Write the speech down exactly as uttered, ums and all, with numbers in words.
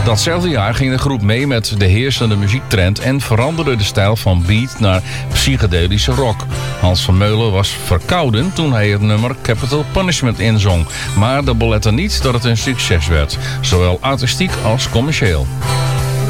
Datzelfde jaar ging de groep mee met de heersende muziektrend en veranderde de stijl van beat naar psychedelische rock. Hans Vermeulen was verkouden toen hij het nummer Capital Punishment inzong, maar dat belette niet dat het een succes werd, zowel artistiek als commercieel.